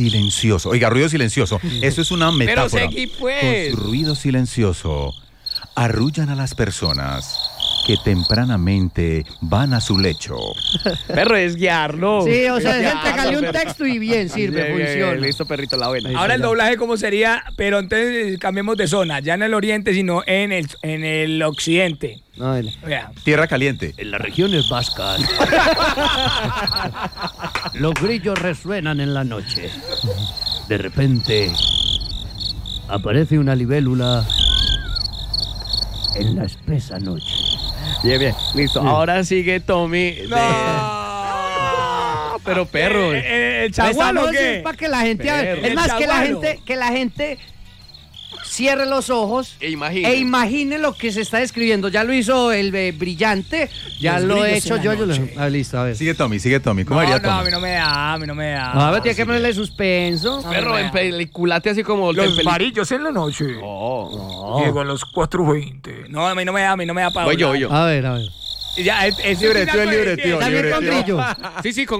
Silencioso. Oiga, ruido silencioso. Eso es una metáfora. Pero seguí, pues. Con su ruido silencioso, arrullan a las personas que tempranamente van a su lecho. Perro, es guiarlo. Sí, o sea, es guiarlo, entregarle un perro. texto y bien, sirve, Bien, bien, funciona. listo, perrito, la buena. Ahora el doblaje, ¿cómo sería? Pero entonces cambiemos de zona. Ya no en el oriente, sino en el occidente. No, Vea. Tierra caliente. En las regiones vascas, los grillos resuenan en la noche. De repente, aparece una libélula en la espesa noche. Bien, bien. Listo. Ahora sigue Tommy. Pero perro. ¿El chagual o qué? Es para que la gente... Perro. Es más, El que la gente cierre los ojos E imagine. e imagine lo que se está escribiendo. Ya lo hizo el brillante, ya Los lo he grillos hecho en yo. la noche. Listo, a ver. Sigue Tommy. ¿Cómo No, haría no, a Tommy? mí no me da, a mí no me da. A ver, tiene que ponerle suspenso. Perro, en peliculate así como... Los varillos en la noche. Oh. Llego a los 4:20. No, a mí no me da para Voy yo, hablar. voy yo. A ver. Ya, es Libretío. También con grillo. Sí, con